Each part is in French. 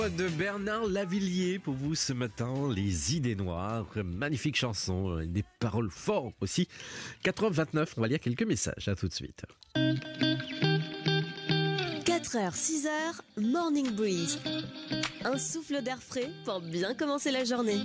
De Bernard Lavilliers pour vous ce matin, Les Idées Noires, magnifique chanson, des paroles fortes aussi. 4h29, on va lire quelques messages, à tout de suite. 4h, 6h, Morning Breeze. Un souffle d'air frais pour bien commencer la journée.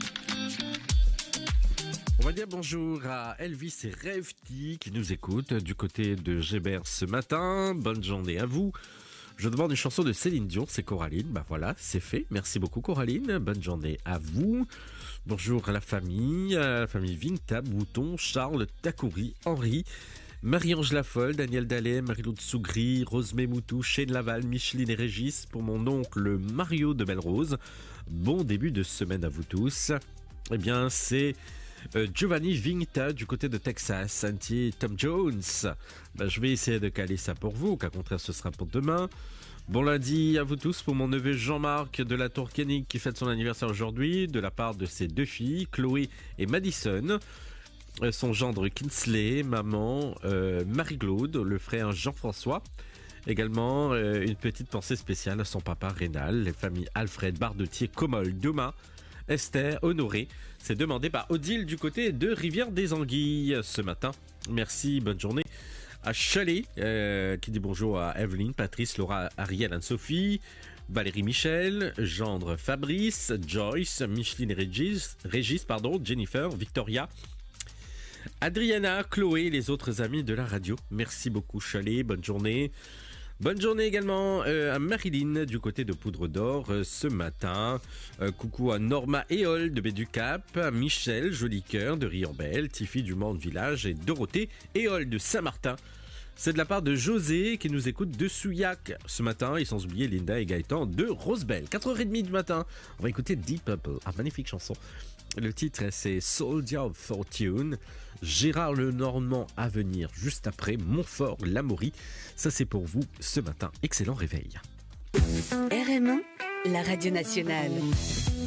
On va dire bonjour à Elvis et Revti qui nous écoutent du côté de Gébert ce matin. Bonne journée à vous. Je demande une chanson de Céline Dion, c'est Coraline. Bah voilà, c'est fait. Merci beaucoup Coraline. Bonne journée à vous. Bonjour à la famille Vinta, Bouton, Charles, Takouri, Henri, Marie-Ange Lafolle, Daniel Dallet, Marie-Laure Sougri, Rosemée Moutou, Shane Laval, Micheline et Régis, pour mon oncle Mario de Belle-Rose. Bon début de semaine à vous tous. Eh bien, c'est Giovanni Vinta du côté de Texas, anti-Tom Jones. Je vais essayer de caler ça pour vous, qu'à contraire ce sera pour demain. Bon lundi à vous tous pour mon neveu Jean-Marc de la Tourcanique qui fête son anniversaire aujourd'hui, de la part de ses deux filles, Chloé et Madison. Son gendre Kinsley, maman Marie-Claude, le frère Jean-François. Également une petite pensée spéciale à son papa Rénal, les familles Alfred, Bardetier, Comol, Doma, Esther, Honoré. C'est demandé par Odile du côté de Rivière-des-Anguilles ce matin. Merci, bonne journée. À Chalet, qui dit bonjour à Evelyne, Patrice, Laura, Ariel, Anne-Sophie, Valérie Michel, Gendre Fabrice, Joyce, Micheline et Régis, Jennifer, Victoria, Adriana, Chloé et les autres amis de la radio. Merci beaucoup Chalet, bonne journée. Bonne journée également à Marilyn du côté de Poudre d'Or ce matin. Coucou à Norma Éole de Béducap, à Michel Jolicoeur de Riambel, Tiffy du Mans Village et Dorothée Éole de Saint-Martin. C'est de la part de José qui nous écoute de Souillac ce matin et sans oublier Linda et Gaëtan de Rosebelle. 4h30 du matin, on va écouter Deep Purple, magnifique chanson. Le titre c'est Soldier of Fortune. Gérard Lenormand à venir juste après, Montfort Lamourie. Ça c'est pour vous ce matin. Excellent réveil. RME, la radio nationale.